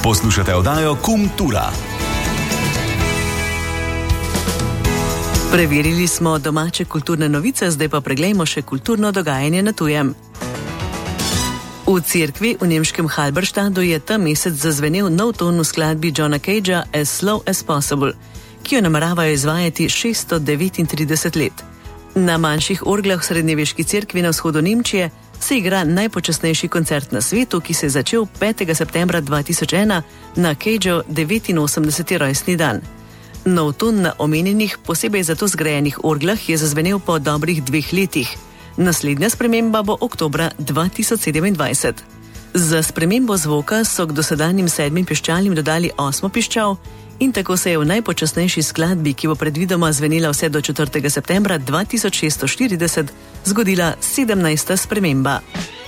Poslušate oddajo Kultura. Preverili smo domače kulturne novice, zdaj pa preglejmo še kulturno dogajanje na tujem. V cerkvi v nemškem Halberstadu je ta mesec zazvenel nov ton v skladbi Johna Cagea As Slow as Possible, ki jo nameravajo izvajati 639 let. Na manjših orglah v srednjeveški cerkvi na vzhodu Nemčije se igra najpočasnejši koncert na svetu, ki se je začel 5. septembra 2001 na Cageov 89. rojstni dan. Nov ton na omenjenih, posebej zato zgrajenih orglah je zazvenel po dobrih 2 letih. Naslednja sprememba bo oktobra 2027. Za spremembo zvoka so k dosedanjim 7 piščalim dodali 8 piščal in tako se je v najpočasnejši skladbi, ki bo predvidoma zvenela vse do 4. septembra 2640, zgodila 17. sprememba.